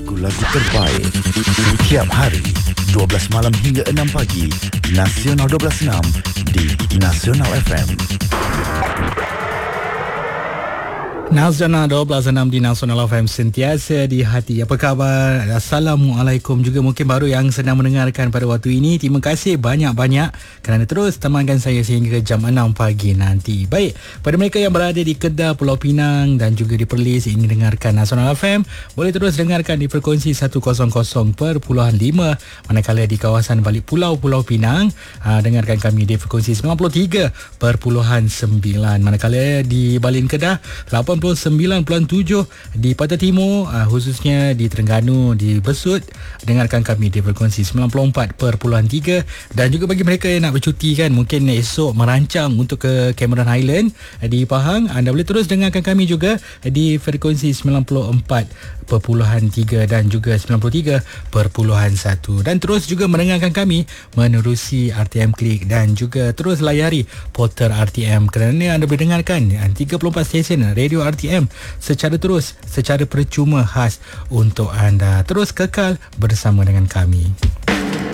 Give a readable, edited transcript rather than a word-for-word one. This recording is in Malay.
lagu-lagu terbaik setiap hari 12 malam hingga 6 pagi. Nasional 12.6 di Nasional FM. Nasional 12.6 di Nasional FM, sentiasa di hati. Apa khabar? Assalamualaikum. Juga mungkin baru yang sedang mendengarkan pada waktu ini. Terima kasih banyak-banyak kerana terus temankan saya sehingga jam 6 pagi nanti. Baik, pada mereka yang berada di Kedah, Pulau Pinang dan juga di Perlis ingin dengarkan Nasional FM, boleh terus dengarkan di frekuensi 100.5. Manakala di kawasan balik Pulau Pinang, dengarkan kami di frekuensi 93.9. Manakala di Balin Kedah 89.7, di Pantai Timur khususnya di Terengganu, di Besut, dengarkan kami di frekuensi 94.3. Dan juga bagi mereka yang nak bercuti kan, mungkin esok merancang untuk ke Cameron Highland di Pahang, anda boleh terus dengarkan kami juga di frekuensi 94.3 dan juga 93.1. Dan terus juga mendengarkan kami menerusi RTM Klik dan juga terus layari portal RTM kerana anda boleh dengarkan 34 stesen radio RTM secara terus, secara percuma khas untuk anda. Terus kekal bersama dengan kami.